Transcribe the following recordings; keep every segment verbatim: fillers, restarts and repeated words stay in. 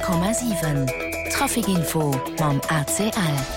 Komma sieben Trafikinfo mam A C L.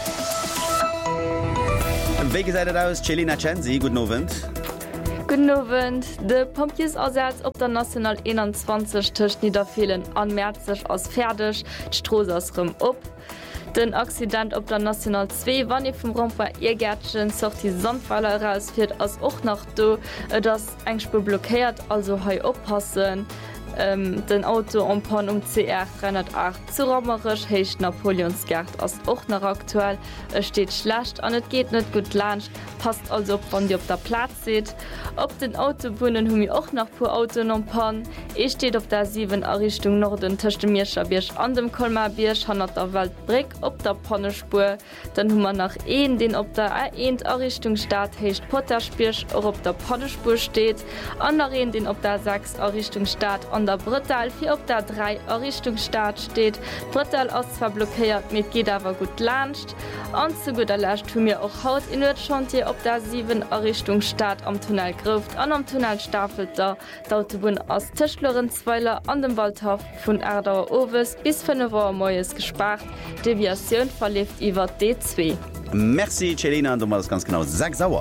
Wege seid aus Celina Censi, guten Abend. Guten Abend. De Pompiersaussatz op der National einundzwanzig Tisch niederfehlen anmärzig aus fertig, Stroß aus Rim op. Den Accident op der National zwei, wann ihr vom Romper ihr Gärtchen sagt die Sandfaller rausfährt, als auch nach do, das Engspur blockiert, also heu oppassen. Ähm, den Auto umpan um C R dreihundertacht zu rammerisch hecht Napoleonsgard aus och nach aktuell es steht schlecht an het geht net gut lacht, passt also wann die op der Platz seht. Op den Autobunnen hun mir auch nach pur Auto umpan. Ich steht auf der sieben Errichtung Norden töchte Mirscher Birsch an dem Kolmar Birsch han der Waldbrick op der Pannespur, dann hummer nach een den op der A eins Errichtung staat hecht Potterspirsch auch op der Pannespur steht, anderen den op der sechs Errichtung staat an der Brittal vier op der drei Errichtungsstaat steht. Brittal aus zwar blockiert mit geht aber gut lacht. An zu guter Last tu mir auch Haut in Chantier op der sieben Errichtungsstaat am Tunnel grift an am Tunnel stafelt der Autobahn aus Tischlorenzweiler an dem Waldhof von Erdauer Oves bis fünf Uhr Moes gespart. Deviation verlief über D zwei. Merci Celina, du machst ganz genau sechs sauer.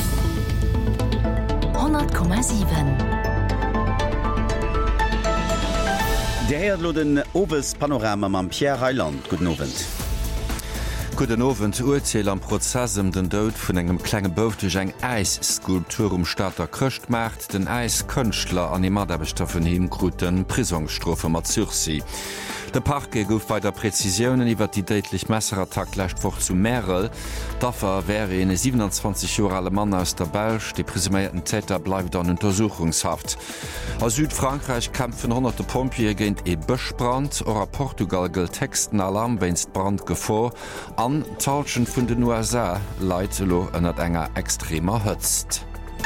hundert Komma sieben Der Erdloden Oves Panorama am Pierre Heiland. Guten Abend. Guten Abend. Urzähl am Prozess um den Tod von einem kleinen Boot durch eine Eisskulptur um Stadter Kröcht macht, den Eiskünstler an die Madarbeiter hingruten Prisonstrafe mit Sursis. Der Parke gouf weiter Präzisionen iwwer die deitlich Messerattack lächtwoch zu Merel. Daffer wäre en siebenundzwanzig Jahre alte Mann aus der Belsch, de presumierten Täter bleibt an Untersuchungshaft. Aus Südfrankreich kämpfen hunderte Pompier géint e Bëschbrand, or a Portugal gëlt Texten Alarm wennst Brand gevor, an Talschen vun den U S A Leitelo ënnert enger extremer hëtzt.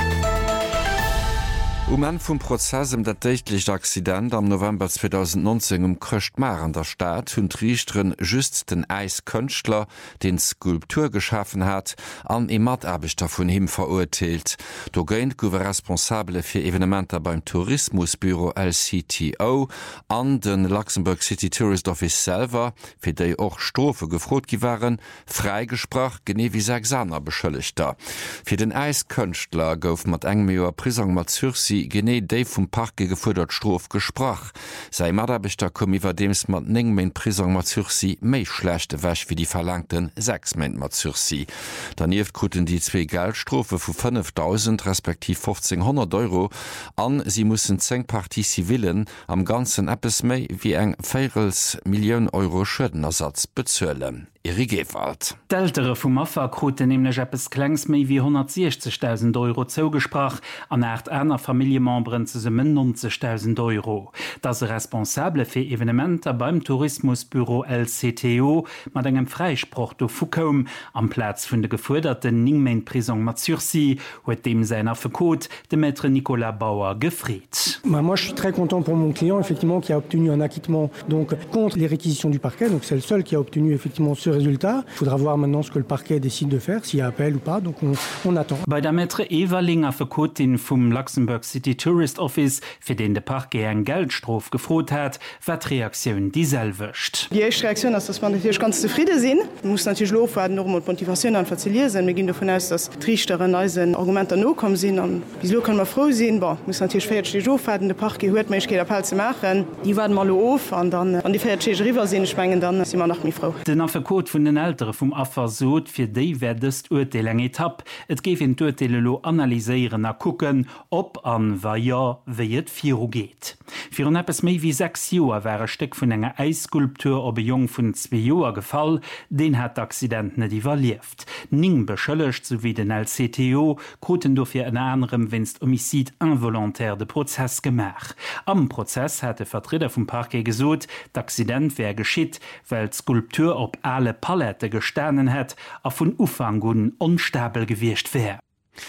Um en vum Prozess um dat deichtliche Accident am November zweitausendneunzehn um Kröchtmar an der Stadt hunn Richteren just den Eiskünstler, den Skulptur geschaffen hat, an e Madarbeiter vun him verurteilt. Do géint gowe responsable fir Evenementer beim Tourismusbüro L C T O an den Luxemburg City Tourist Office selber, fir déi och Strofe gefrot gi waren, freigesprach gene wie Sexaner beschëlligter. Fir den Eiskünstler gouf mat eng Joer Prison mat Sursis gené déi vum Parke gefordert Strof gesprach. Sei Madarbeiter kom iwwer dems mat neng mein Prison mat Sursis méi schlechte wäch wie die verlangten sechs Main mat Sursis. Danief kruten die zwee Geldstrofe vu fünftausend respektiv fünfzehnhundert Euro an, sie mussssen zeng Partie Zivilen am ganzen Appes méi wie eng Féierels Millioun Euro Schëdenersatz bezuelen. Gewalt. D'Ältere vum Affer kruten nämlich etwas klengs méi wie hundertsechzigtausend Euro zougesprach, an acht einer Familienmembern zusammen neunzigtausend Euro. Das responsable für Evenementer beim Tourismusbüro L C T O mat engem Freispruch do Fukom am Platz vun de geforderten Ningmain Prison mat Sursis huet dem seiner Verkot de Maître Nicolas Bauer gefriet. Moi je suis très content pour mon client effectivement qui a obtenu un acquittement donc contre les réquisitions du parquet, donc c'est le seul qui a obtenu effectivement ce résultat. Il faudra voir maintenant ce que le parquet décide de faire, s'il y a appel ou pas, donc on, on attend. Bei der Maître Everlinger Verkotin vom Luxemburg City Tourist Office, für den der Parquet ein Geldstrof gefroht hat, wat Reaktion dieselwischt. Die erste Reaktion ist, dass man natürlich ganz zufrieden sind. Man muss natürlich loben, werden noch mal Motivationen verzählen sind. Wir gehen davon aus, dass die Richter neue Argumente noch kommen sind. Und wieso können wir froh sein? Man muss natürlich fertig werden. Der Parquet hört, Mensch, geht Appell zu machen. Die werden mal auf und dann, wenn die fertig rüber sind, springen, dann sind wir noch mehr froh. Den Verkot von den Älteren vom Affer sot, für die werdest Urteil eng Etapp. Et gef in Urteile analysieren a gucken, ob an war ja wie et Firo geht. Für ein etwas mehr wie sechs Jahre wäre ein Stück von einer Eisskulptur ob ein Jung von zwei Jahren gefallen, den hat der Accident nicht überlebt. Ning beschuldigt, sowie den L C T O, kruten dafür in anderem wennst Homizid involontaire de Prozess gemacht. Am Prozess hat der Vertreter vom Parquet gesagt, der Accident wäre geschieht, weil die Skulptur ob alle Palette gestanden hat, auf von Ufang und unstabil gewirrscht wäre.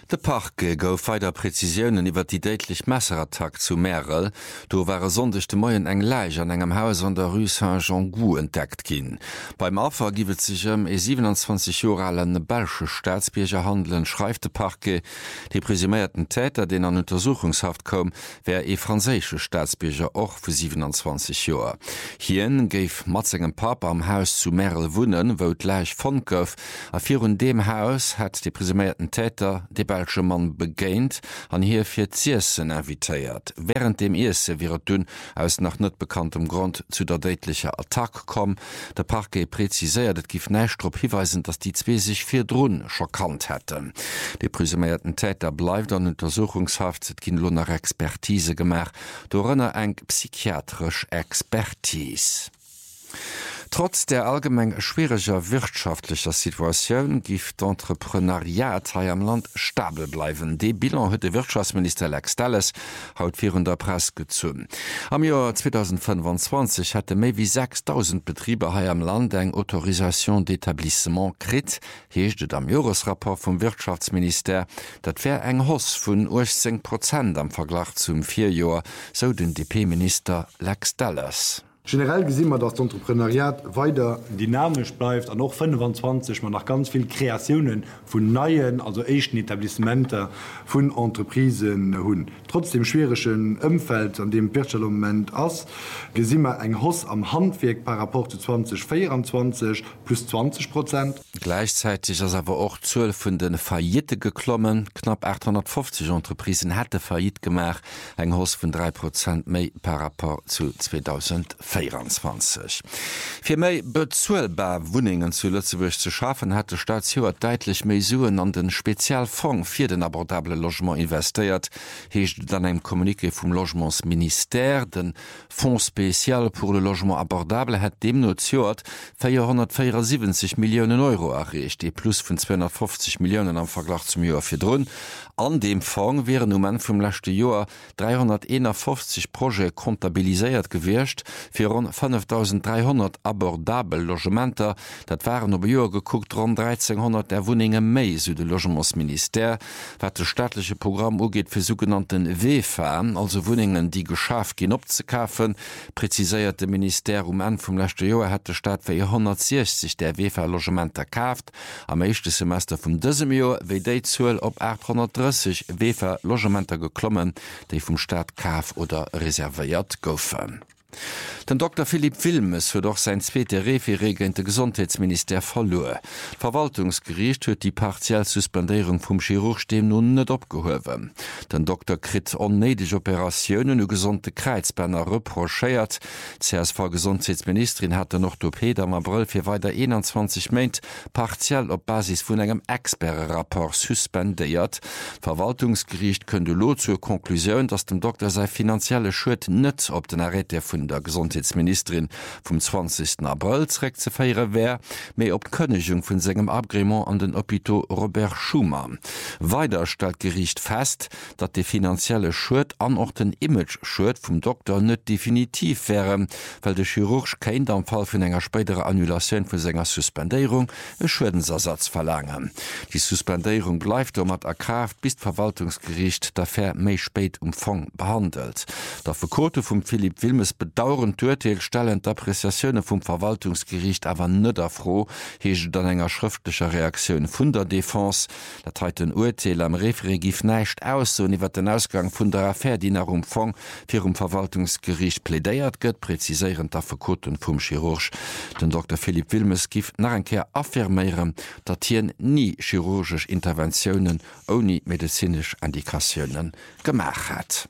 De Parke gouf feider Präzisionen iwwer die déitlich Messerattack zu Merel, do war sondechte Moien eng Leich an engem Haus an der Rue Saint-Jean-Gou entdeckt ginn. Beim Affer giwet sich ëm e siebenundzwanzig Jahre alten Belsche Staatsbierger handeln, schreift de Parke, de presumierten Täter, den an Untersuchungshaft kom, wär e franzésche Staatsbierger och vu siebenundzwanzig Joer. Hien géif matzegem Papa am Haus zu Merel wunnen, wo d Leich von gouf, a virun dem Haus hat de presumierten Täter de Belsche Mann begéint an hier fir Ziessen invitéiert. Während dem Ise wie er dünn aus nach net bekanntem Grund zu der déitlicher Attack kom, der Parke preziséiert, et gif näistrop hiweisen, dass die zwee sich fir Drun schokant hätten. De presumierten Täter bleibt an Untersuchungshaft, et ginn lo nach Expertise gemach, do rënner eng psychiatrisch Expertise. Trotz der allgemeng schwieriger wirtschaftlicher Situation gift d'Entrepreneuriat ha am Land stabel bleiwen. De Bilan huet de Wirtschaftsminister Lex Dallas haut virun der Press gezun. Am Jahr zweitausendfünfundzwanzig hatte méi wie sechstausend Betriebe ha am Land eng Autorisation d'Etablissement krit, heeschtet am Jahresrapport vom Wirtschaftsminister, dat wär eng Hoss vun achtzehn Prozent am Verglach zum Vierjahr, so den D P-Minister Lex Dallas. Generell gesehen man, dass das Entrepreneuriat weiter dynamisch bleibt, an noch fünfundzwanzig man nach ganz viel Kreationen von neuen, also echten Etablissementen von Entreprisen hun. Trotzdem schwierigschen Umfeld, an dem Wirtschaftsmoment ist, gesehen wir ein Hoss am Handwerk par rapport zu zwanzig vierundzwanzig plus zwanzig Prozent. Gleichzeitig ist aber auch zwölf von den Faillite geklommen. Knapp achthundertfünfzig Entreprisen hätte Faillit gemacht, ein Hoss von drei Prozent mehr par rapport zu zweitausendvierundzwanzig. Für méi bezuelbar Wuningen zu Lützeburg zu schaffen, hat de Staatioer deitlich méi Suen an den Spezialfonds fir den abordable Logement investiert, heecht dann eng Kommuniqué vum Logementsministère, den Fonds Spezial pour le Logement abordable hat dem notiert vierhundertvierundsiebzig Millionen Euro erreicht, e plus vun zweihundertfünfzig Millionen am Vergleich zum Joer fir Drun. An dem Fonds wären um en vum lachte Joer dreihunderteinundfünfzig Projekte kontabiliséiert gewircht, fir rund fünftausenddreihundert abordabel Logementer, dat waren op Joer geguckt rund dreizehnhundert der Wuningen méi su de Logementsministère, wat de staatliche Programm ugeet fir sogenannten W F A, also Wuningen, die geschafft gin opzekafen, preziséiert de Minister um en vum lachte Joer hat de Staat hundertsechzig der W F A-Logementer kaft, am echte Semester vum dësem Joer wéi déi zuuel op achthundertdreißig W F A-Logementer geklommen, déi vum Staat kaf oder reservéiert goufen. Den Doktor Philipp Wilmes huet doch sein zweete Referegente Gesundheitsminister verloren. Verwaltungsgericht huet die partiell Suspendierung vum Chirurgstem nun net opgehowen. Den Doktor krit onnedig Operationen u gesunde Kreizbänder reprochéiert. C S V-Gesundheitsministerin hatte noch d'O P am April fir weiter einundzwanzig Meint partiell op Basis vun engem Expertrapport suspendéiert. Verwaltungsgericht kënne lo zur Konklusion, dass dem Doktor sei finanzielle Schuld net op den Arrete vun der Gesundheitsministerin vom zwanzigsten April zräg ze feiere wär, méi op Könnechung vun segem Abgrement an den Hôpital Robert Schumann. Weiter stellt Gericht fest, dat de finanzielle Schuld an och den Image-Schuld vum Doktor net definitiv wäre, weil de Chirurg kein am Fall vun enger spätere Annulationun vu senger Suspendierung e Schuldensersatz verlangen. Die Suspendierung bleibt um mat erkraft bis Verwaltungsgericht dafer méi spät umfang behandelt. Der Verkote vum Philipp Wilmes bedauernd Urteil stellen d'Appreciationune vum Verwaltungsgericht awer nëtter froh, hege dann enger schriftlicher Reaktion vun der Défense. Dat heit den Urteil am Referegif neicht aus, so iwwer den Ausgang vun der Affaire, die nach Umfang fir um Verwaltungsgericht plädéiert gëtt, preziséieren der Verkoten vum Chirurg. Den Doktor Philipp Wilmes gift nach enkeer affirméieren, dat hien nie chirurgisch Interventionen oni medizinisch Indikationen gemach hat.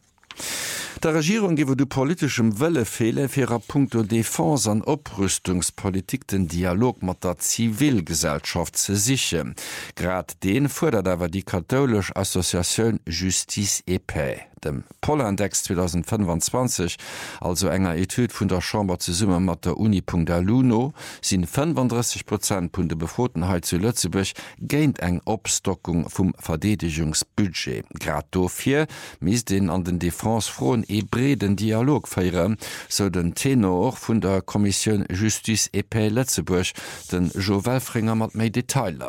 Der Regierung giwe du politischem Wëlle fehle fir a Punkto Défense an Oprüstungspolitik den Dialog mat der Zivilgesellschaft ze siche. Grad den fordert awer die katholisch Assoziation Justice et Paix. Dem Polindex zweitausendfünfundzwanzig, also enger Etude vun der Chambre ze summe mat der Uni.Luno, sinn fünfunddreißig Prozent vun de Befotenheit zu Lützeburg géint eng Opstockung vum Verdedigungsbudget. Grad dofir mis den an den Défensefroen e breden Dialog feieren, so den Tenor vun der Kommission Justice et Paix Lützeburg, den Joël Fringer mat méi Detailer.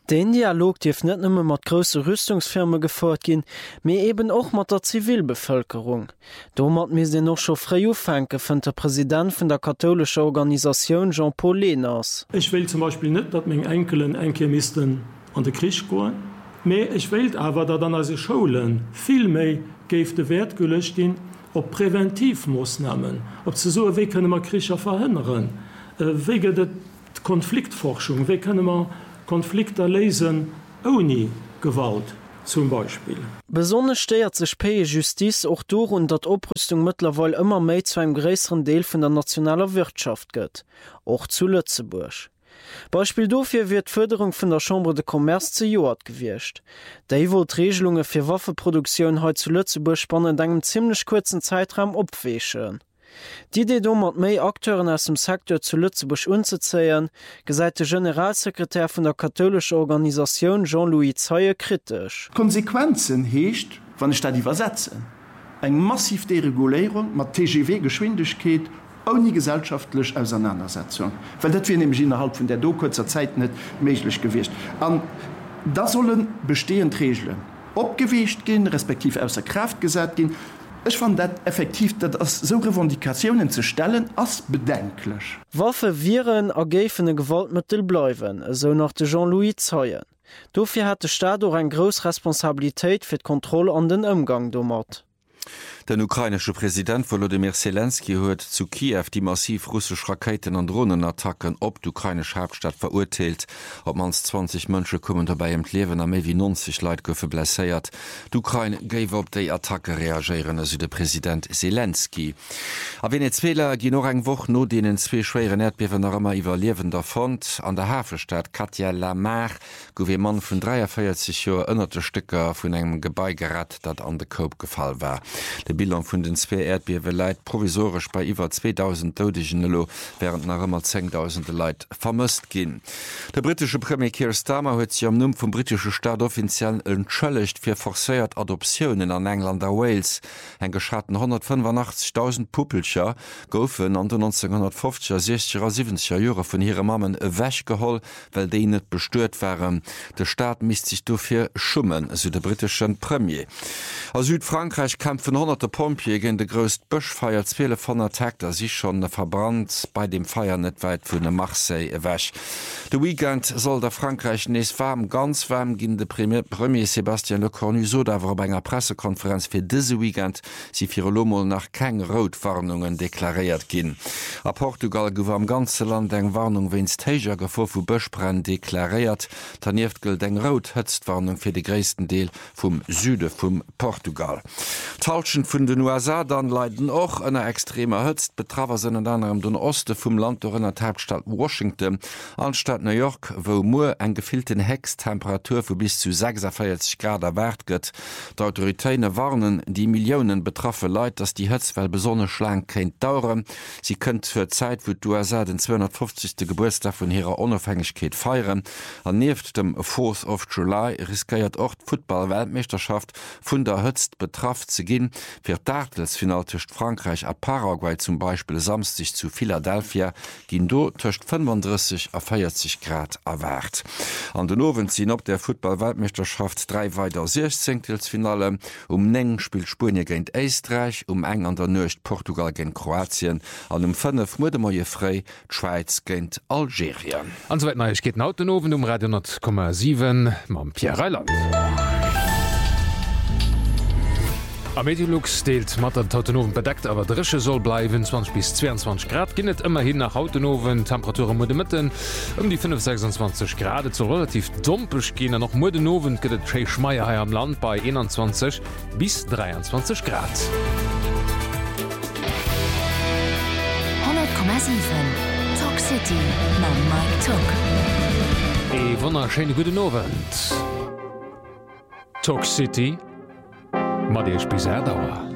Den Dialog dief net nëmme mat grosse Rüstungsfirme gefordert gin, mé eben och mat der Zivilbevölkerung. Do mat mis den noch scho Freiufenke vun der Präsident vun der katholsche Organisation Jean-Paul Lehners. Ich will zum Beispiel net, dat még Enkelen Enkemisten an de Krich goen. Me ich will awer dat dann as Scholen viel méi géif de Wert gelecht gin op Präventivmoosnamen, op ze so wie könne man Kricher verhinderen, wege de Konfliktforschung, wie könne man Konflikte lesen ohne Gewalt zum Beispiel. Besonders steiert sech P Justiz auch durch und dat Oprüstung mittlerweile immer méi zu einem größeren Deel von der nationaler Wirtschaft gëtt, auch zu Lützeburg. Beispiel dofir wird Förderung vun der Chambre de Commerce zu Joat gewircht. Dei wo Regelungen fir Waffeproduktion heut zu Lützeburg spannen engem ziemlich kurzen Zeitraum opwechen. Die Idee do mat méi Akteuren aus dem Sektor zu Lützeburg unzuzeieren, gesäit der Generalsekretär vun der katholische Organisation Jean-Louis Zeyer kritisch. Konsequenzen heescht, wann ich da die versetzen. Eg massiv Deregulierung mat T G W-Geschwindigkeit ohne gesellschaftlich Auseinandersetzung. Weil dat wir nämlich innerhalb von der do kurzer Zeit net méiglich gewicht. Um, da sollen bestehend Regeln opgewicht gehen, respektiv aus der Kraft gesetzt gehen. Ich fand dat effektiv, dat as so Revendikationen zu stellen as bedenklich. Waffe Viren ergefene Gewaltmittel bleiwen, so nach de Jean-Louis Zeyer. Dofir hat de Staat auch ein groß Responsabilität fir d Kontrolle an den Umgang domat. Den ukrainische Präsident Volodymyr Zelensky huet zu Kiew die massiv russisch Raketen an Drohnenattacken op d'ukrainische Hauptstadt verurteilt. Ob mans zwanzig Mënsche kommen dabei im Leben a méi wie neunzig Leiit goufe blesséiert. D'Ukraine géif op déi Attacke reagieren as de Präsident Zelensky. A Venezuela gi noch eng woch no denen zwee schwéieren Erdbewen ëmmer iwwerliewen davont. An der Hafenstadt Katia Lamar gouf Mann vun dreiundvierzig Joer ënnerte Stücker vun engem Gebäi gerat, dat an de Koop gefall war. De Bilan vun den zwei Erdbewe leit provisorisch bei iwwer zweitausend Todegen Lo, während nach immer zehntausende Leiit vermëst ginn. Der britische Premier Keir Starmer huet sich am Numm vum britische Staat offiziell entschëllecht fir forsäiert Adoptionen an England a Wales. Eng geschatten hundertfünfundachtzigtausend Puppelcher goufen an den neunzehnhundertfünfziger, sechziger, siebziger Jore vun hire Mammen ewäch geholl, well déi net bestuert waren. De Staat misst sich dofir schummen, so de britischen Premier. A Südfrankreich kämpfen hunderte Pompier gegen de gröst Bëchfeier zwele von der Tag, da sich schon verbrannt bei dem Feier net weit vun de Marseille ewäch. De Weekend soll der Frankreich nees warm ganz warm ginn de Premier, Premier Sébastien Lecornu so dawer bei enger Pressekonferenz fir dese Weekend si fir Lomo nach keng Rotwarnungen deklariert ginn. A Portugal gouf am ganze Land eng Warnung wenns Teiger gefo vu Bëchbrenn deklariert, daneft gëlt eng Rot-Hëtztwarnung fir de gréessten Deel vum Süde vum Portugal. Talschen vun den U S A dann leiden och ënner extremer Hëtzt betrawersinn an anderem den Oste vum Land dorënner Hauptstadt Washington, anstatt New York, wo Moor eng gefilten Hextemperatur vu bis zu sechsundvierzig Grad erwert gëtt. D'Autoritéine warnen die Millionen betraffe Leiit, dats die Hëtzwell besonne schlang kenint dauren. Sie kënnt fir Zeit, wo d'U S A den zweihundertfünfzigste Geburtstag vun ihrer Unabhängigkeit feieren. An neft dem fourth of July riskiert och Football-Weltmeisterschaft vun der Hëtzt betraft ze ginn, fir d'Artelsfinal tëcht Frankreich a Paraguay zum Beispiel samstig zu Philadelphia ginn do tëcht fünfunddreißig a vierzig Grad erwart. An den Owen sinn op der Football-Weltmeisterschaft drei weiter sechzehntelfinale, um neng spielt Spurnie géint Eistreich, um eng an der Nøcht Portugal géint Kroatien, an um fënnef Mudemoie frei d'Schweiz géint Algerien. Ansoweit neich geht haut den Owen um Radio hundert Komma sieben mam Pierre Reiland. Am Mediolux deelt mat der Hautenoven bedeckt, awer dresche soll bleiwen zwanzig bis zweiundzwanzig Grad ginnet immer hin nach Hautenoven Temperature Mode mitten um die fünf sechsundzwanzig Grad zo relativ dompech gin noch Modenoven gëtt Tre Schmeier ha am Land bei einundzwanzig bis dreiundzwanzig Grad. hundert Komma sieben Talk City ma Mike Talk. E wonnerschene gute Nowen. Talk City mat Dir bis Erdauer.